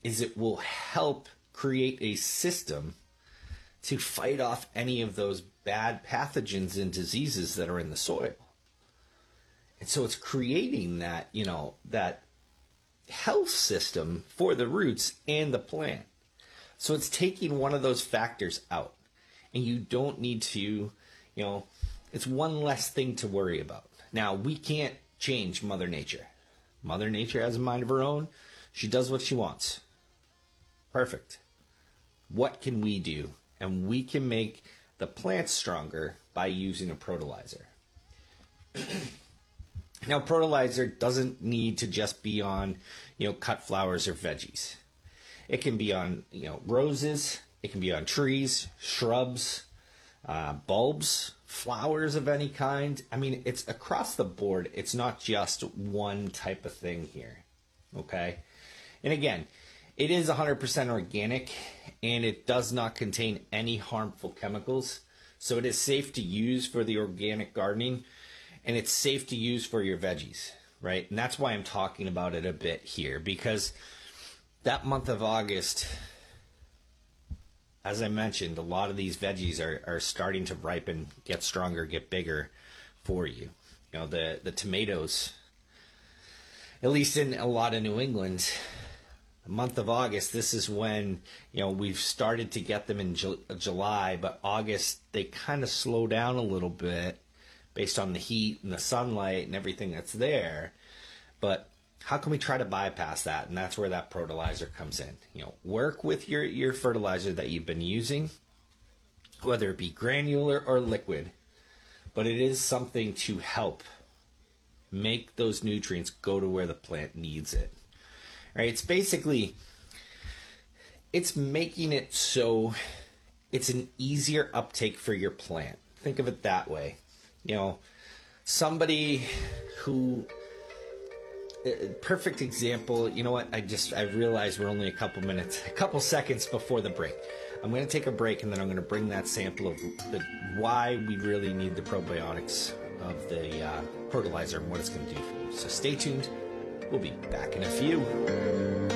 is it will help create a system to fight off any of those bad pathogens and diseases that are in the soil. And so it's creating that, that health system for the roots and the plant. So it's taking one of those factors out. And you don't need to, it's one less thing to worry about. Now, we can't change Mother Nature. Mother Nature has a mind of her own. She does what she wants. Perfect. What can we do? And we can make the plants stronger by using a protolizer. Now, protolizer doesn't need to just be on, cut flowers or veggies. It can be on, roses. It can be on trees, shrubs, bulbs, flowers of any kind. I mean, it's across the board. It's not just one type of thing here. Okay? And again, it is 100% organic, and it does not contain any harmful chemicals. So it is safe to use for the organic gardening, and it's safe to use for your veggies, right? And that's why I'm talking about it a bit here, because that month of August, as I mentioned, a lot of these veggies are starting to ripen, get stronger, get bigger for you. The tomatoes, at least in a lot of New England, the month of August, this is when, we've started to get them in July, but August, they kind of slow down a little bit based on the heat and the sunlight and everything that's there. But how can we try to bypass that? And that's where that protolizer comes in. Work with your fertilizer that you've been using, whether it be granular or liquid, but it is something to help make those nutrients go to where the plant needs it. Right? It's basically, it's making it so it's an easier uptake for your plant. Think of it that way. Somebody who, perfect example, you know what, I realized we're only a couple seconds before the break. I'm going to take a break, and then I'm going to bring that sample of why we really need the probiotics of the fertilizer and what it's going to do for you. So stay tuned. We'll be back in a few.